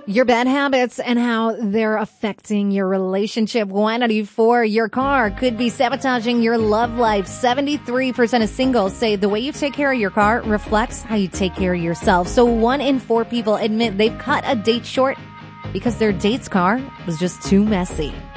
Your bad habits and how they're affecting your relationship. 194, your car could be sabotaging your love life. 73% of singles say the way you take care of your car reflects how you take care of yourself. So 1 in 4 people admit they've cut a date short because their date's car was just too messy.